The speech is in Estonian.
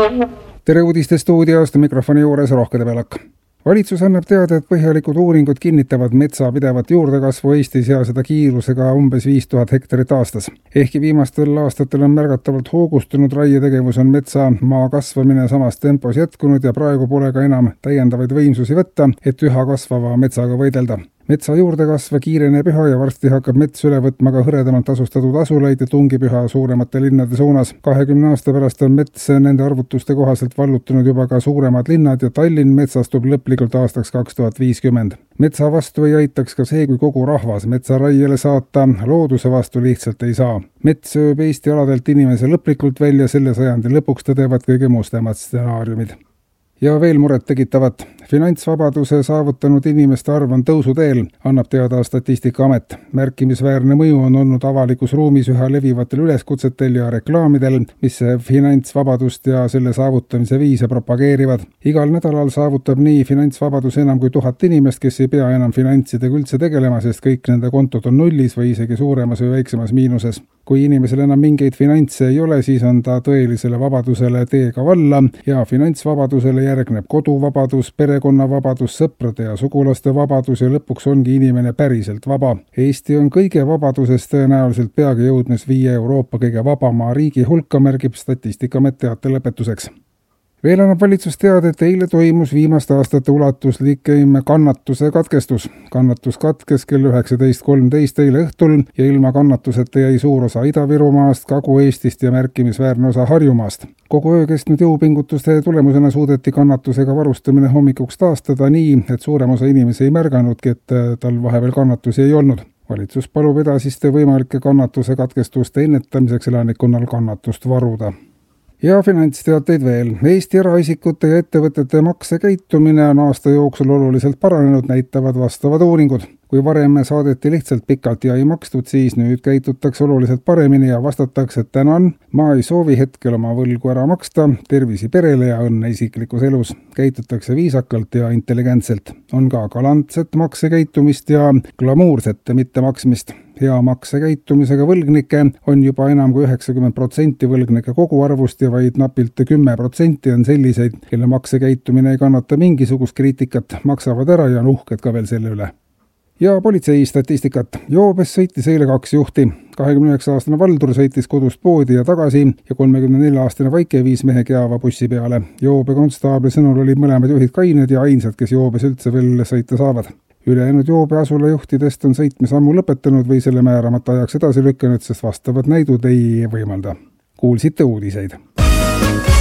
Tere uudistestuudiost, mikrofoni juures Rohke Debelak. Valitsus annab teada, et põhjalikud uuringud kinnitavad metsa pidevat juurdekasvu Eestis ja seda kiirusega umbes 5000 hektarit aastas. Ehkki viimastel aastatel on märgatavalt hoogustunud raietegevus, on metsa maa kasvamine samas tempos jätkunud ja praegu pole ka enam täiendavaid võimsusi võtta, et üha kasvava metsaga võidelda. Metsa juurdekasv kiireneb üha ja varsti hakkab mets üle võtma ka hõredamalt asustatud asulaid ja tungib üha suuremate linnade suunas. 20 aasta pärast on mets nende arvutuste kohaselt vallutunud juba ka suuremad linnad ja Tallinn metsastub lõplikult aastaks 2050. Metsa vastu ei aitaks ka see, kui kogu rahvas metsa raiele saata, looduse vastu lihtsalt ei saa. Mets sööb Eesti aladelt inimese lõplikult välja, selle sajandi lõpuks tõdevad kõige mustemad stsenaariumid. Ja veel muret tekitavat. Finantsvabaduse saavutanud inimeste arv on tõusuteel, annab teada Statistikaamet. Märkimisväärne mõju on olnud avalikus ruumis üha levivatel üleskutsetel ja reklaamidel, mis finantsvabadust ja selle saavutamise viise propageerivad. Igal nädalal saavutab nii finantsvabadus enam kui 1000 inimest, kes ei pea enam finantsidega üldse tegelema, sest kõik nende kontod on nullis või isegi suuremas või väiksemas miinuses. Kui inimesel enam mingeid finantse ei ole, siis on ta tõelisele vabadusele teega valla ja finantsvabadusele järgneb koduvabadus, perekonnavabadus, sõprade ja sugulaste vabadus ja lõpuks ongi inimene päriselt vaba. Eesti on kõige vabadusest tõenäoliselt peagi jõudmas 5 Euroopa kõige vabamaa riigi hulka, märgib Statistikaamet teate lõpetuseks. Veel annab valitsus teada, et eile toimus viimaste aastate ulatuslikem kannatuse katkestus. Kannatus katkes kell 19.13 eile õhtul ja ilma kannatuseta jäi suur osa Ida-Virumaast, Kagu-Eestist ja märkimisväärne osa Harjumaast. Kogu öö kestnud jõupingutuste tulemusena suudeti kannatusega varustamine hommikuks taastada nii, et suurem osa inimesi ei märganudki, et tal vahepeal kannatusi ei olnud. Valitsus palub edasiste võimalike kannatuse katkestuste ennetamiseks elanikkonnal kannatust varuda. Ja finantsteateid veel. Eesti eraisikute ja ettevõtete maksekäitumine on aasta jooksul oluliselt paranenud, näitavad vastavad uuringud. Kui varem saadeti lihtsalt pikalt ja ei makstud, siis nüüd käitutakse oluliselt paremini ja vastatakse, et tänan, ma ei soovi hetkel oma võlgu ära maksta, tervisi perele ja õnne isiklikus elus. Käitutakse viisakalt ja intelligentselt. On ka galantset maksekäitumist ja glamuurset mittemaksmist. Hea maksekäitumisega võlgnikke on juba enam kui 90% võlgnike koguarvust ja vaid napilt 10% on selliseid, kelle maksekäitumine ei kannata mingisugust kriitikat, maksavad ära ja on uhked ka veel selle üle. Ja politsei statistikat. Joobes sõitis eile 2 juhti. 29-aastane Valdur sõitis kodust poodi ja tagasi ja 34-aastane Vaike viis mehe Keava bussi peale. Joobe konstaabli sõnul olid mõlemad juhid kained ja ainsad, kes joobes üldse veel sõita saavad. Ülejäänud joobe asula juhtidest on sõitmise ammu lõpetanud või selle määramata ajaks edasi lükanud, sest vastavad näidud ei võimalda. Kuulsite uudiseid.